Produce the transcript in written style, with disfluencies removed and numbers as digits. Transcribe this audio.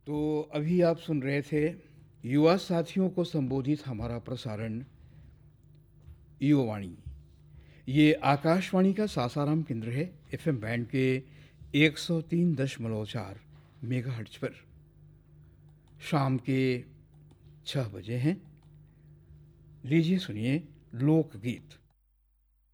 तो अभी आप सुन रहे थे युवा साथियों को संबोधित हमारा प्रसारण युवावाणी। ये आकाशवाणी का सासाराम केंद्र है, एफएम बैंड के 103.4 मेगाहर्ट्ज पर। शाम के 6 बजे हैं। लीजिए सुनिए लोकगीत।